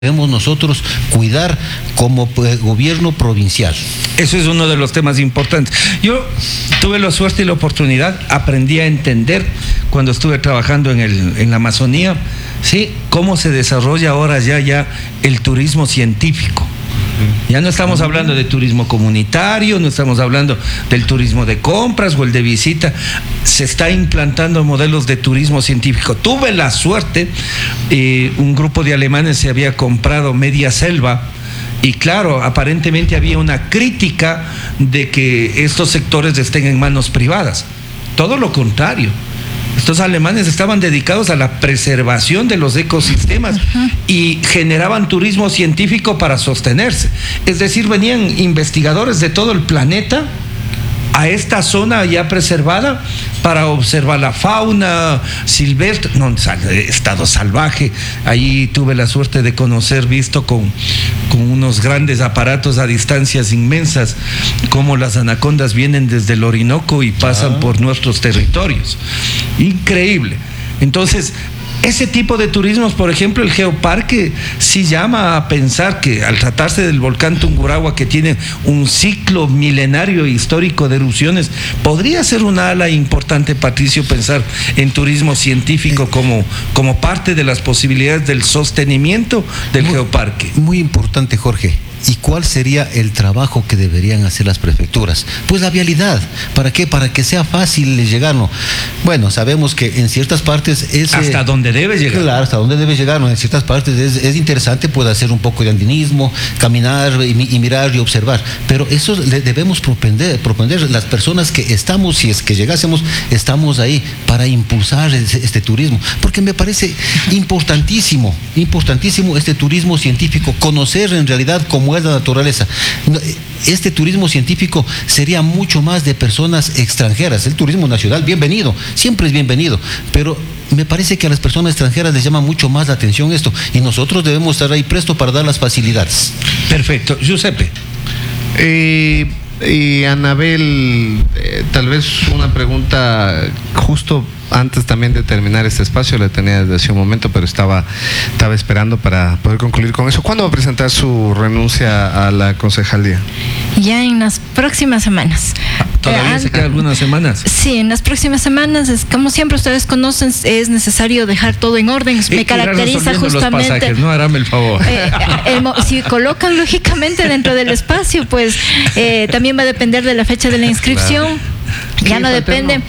debemos nosotros cuidar como gobierno provincial. Eso es uno de los temas importantes. Yo tuve la suerte y la oportunidad, aprendí a entender cuando estuve trabajando en la Amazonía, ¿sí?, cómo se desarrolla ahora ya el turismo científico. Ya no estamos hablando de turismo comunitario, no estamos hablando del turismo de compras o el de visita. Se está implantando modelos de turismo científico. Tuve la suerte, un grupo de alemanes se había comprado media selva y claro, aparentemente había una crítica de que estos sectores estén en manos privadas. Todo lo contrario. Estos alemanes estaban dedicados a la preservación de los ecosistemas y generaban turismo científico para sostenerse. Es decir, venían investigadores de todo el planeta a esta zona ya preservada para observar la fauna silvestre, no, estado salvaje. Allí tuve la suerte de visto con unos grandes aparatos a distancias inmensas, cómo las anacondas vienen desde el Orinoco y pasan por nuestros territorios. Increíble. Entonces, ese tipo de turismos, por ejemplo, el geoparque sí llama a pensar que al tratarse del volcán Tungurahua, que tiene un ciclo milenario histórico de erupciones, podría ser una ala importante, Patricio, pensar en turismo científico como parte de las posibilidades del sostenimiento del geoparque. Muy importante, Jorge. ¿Y cuál sería el trabajo que deberían hacer las prefecturas? Pues la vialidad. ¿Para qué? Para que sea fácil llegar, ¿no? Bueno, sabemos que en ciertas partes es... ¿Hasta dónde debe llegar? Claro, hasta dónde debe llegar, ¿no? En ciertas partes es interesante, puede hacer un poco de andinismo, caminar y mirar y observar. Pero eso le debemos propender las personas que estamos, si es que llegásemos, estamos ahí para impulsar este turismo. Porque me parece importantísimo este turismo científico, conocer en realidad cómo es la naturaleza. Este turismo científico sería mucho más de personas extranjeras. El turismo nacional, bienvenido, siempre es bienvenido, pero me parece que a las personas extranjeras les llama mucho más la atención esto, y nosotros debemos estar ahí presto para dar las facilidades. Perfecto. Giuseppe. Y Anabel, tal vez una pregunta justo antes también de terminar este espacio, la tenía desde hace un momento, pero estaba esperando para poder concluir con eso. ¿Cuándo va a presentar su renuncia a la concejalía? Ya en las próximas semanas. ¿Todavía se quedan algunas semanas? Sí, en las próximas semanas. Como siempre ustedes conocen, es necesario dejar todo en orden. Me caracteriza justamente... Los pasajes, no, harán el favor. Si colocan lógicamente dentro del espacio, pues también va a depender de la fecha de la inscripción. Claro. Ya no depende.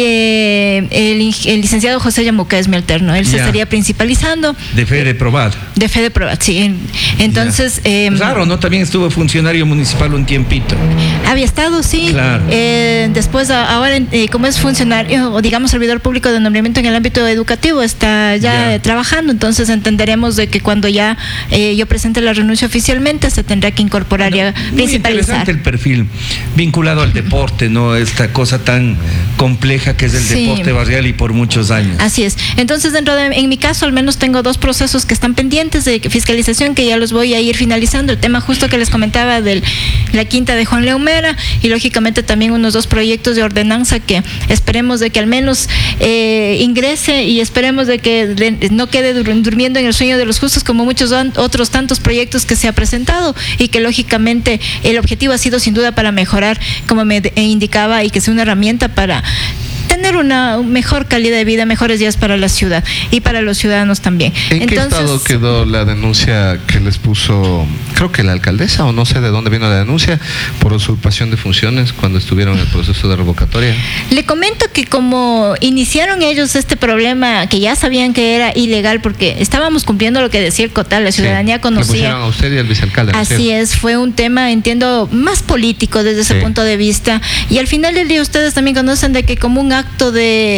El licenciado José Yamuca es mi alterno. Él se estaría principalizando. De fe de probar. De fe de probar, sí. Entonces. Claro, ¿no? También estuvo funcionario municipal un tiempito. Había estado, sí. Claro. Después, ahora, como es funcionario, o digamos servidor público de nombramiento en el ámbito educativo, está ya trabajando. Entonces entenderemos de que cuando ya yo presente la renuncia oficialmente, se tendrá que incorporar y principalizar. Muy interesante el perfil vinculado al deporte, ¿no? Esta cosa tan compleja que es el deporte barrial y por muchos años. Así es. Entonces, en mi caso, al menos tengo 2 procesos que están pendientes de fiscalización, que ya los voy a ir finalizando. El tema justo que les comentaba de la quinta de Juan Leumera, y lógicamente también unos 2 proyectos de ordenanza que esperemos de que al menos ingrese, y esperemos de que no quede durmiendo en el sueño de los justos como muchos otros tantos proyectos que se ha presentado, y que lógicamente el objetivo ha sido sin duda para mejorar, como me indicaba, y que sea una herramienta para tener una mejor calidad de vida, mejores días para la ciudad y para los ciudadanos también. ¿En qué estado quedó la denuncia que les puso, creo que la alcaldesa, o no sé de dónde vino la denuncia, por usurpación de funciones cuando estuvieron en el proceso de revocatoria? Le comento que como iniciaron ellos este problema, que ya sabían que era ilegal, porque estábamos cumpliendo lo que decía el COTAL, la ciudadanía conocía. Le pusieron a usted y al vicealcalde. Así es, fue un tema, entiendo, más político desde ese punto de vista, y al final del día ustedes también conocen de que como un acto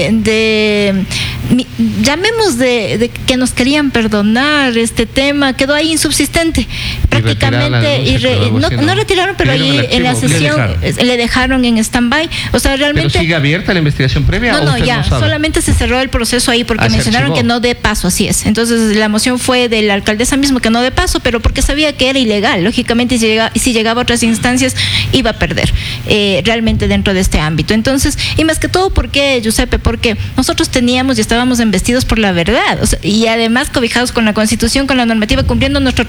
llamemos de que nos querían perdonar, este tema quedó ahí insubsistente prácticamente, no retiraron, pero ahí en la sesión le dejaron en stand-by. O sea, realmente. ¿Pero sigue abierta la investigación previa? No, ya, solamente se cerró el proceso ahí porque mencionaron que no dé paso, así es. Entonces la moción fue de la alcaldesa mismo que no dé paso, pero porque sabía que era ilegal. Lógicamente, si llegaba a otras instancias iba a perder realmente dentro de este ámbito. Entonces, y más que todo porque qué, Giuseppe? Porque nosotros teníamos y estábamos embestidos por la verdad, o sea, y además cobijados con la Constitución, con la normativa, cumpliendo nuestro